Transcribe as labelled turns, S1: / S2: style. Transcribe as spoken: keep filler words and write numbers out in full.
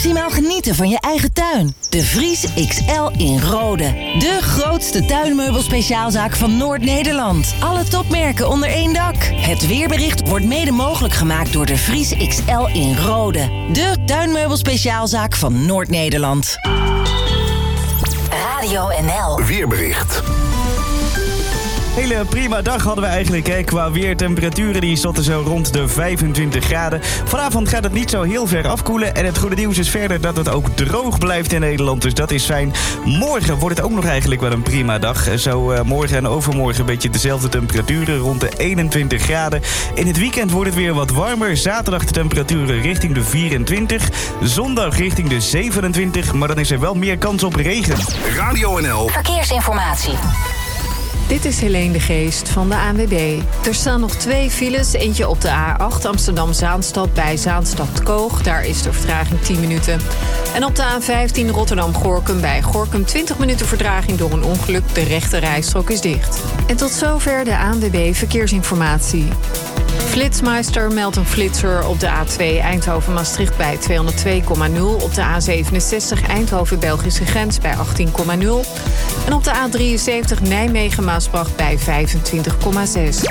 S1: maximaal genieten van je eigen tuin. De Vries X L in Rode. De grootste tuinmeubelspeciaalzaak van Noord-Nederland. Alle topmerken onder één dak. Het weerbericht wordt mede mogelijk gemaakt door de Vries X L in Rode. De tuinmeubelspeciaalzaak van Noord-Nederland. Radio N L.
S2: Weerbericht.
S3: Hele prima dag hadden we eigenlijk hè, qua weertemperaturen. Die zotten zo rond de vijfentwintig graden. Vanavond gaat het niet zo heel ver afkoelen. En het goede nieuws is verder dat het ook droog blijft in Nederland. Dus dat is fijn. Morgen wordt het ook nog eigenlijk wel een prima dag. Zo uh, morgen en overmorgen een beetje dezelfde temperaturen. Rond de eenentwintig graden. In het weekend wordt het weer wat warmer. Zaterdag de temperaturen richting de vierentwintig. Zondag richting de zevenentwintig. Maar dan is er wel meer kans op regen.
S2: Radio N L.
S1: Verkeersinformatie.
S4: Dit is Helene de Geest van de A N W B. Er staan nog twee files. Eentje op de A acht Amsterdam-Zaanstad bij Zaanstad-Koog. Daar is de vertraging tien minuten. En op de A vijftien Rotterdam-Gorkum bij Gorkum twintig minuten vertraging door een ongeluk. De rechte rijstrook is dicht. En tot zover de A N W B Verkeersinformatie. Flitsmeister meldt een flitser op de A twee Eindhoven-Maastricht bij tweehonderdtwee komma nul. Op de A zevenenzestig Eindhoven-Belgische grens bij achttien komma nul. En op de A drieënzeventig Nijmegen-Maasbracht bij vijfentwintig komma zes.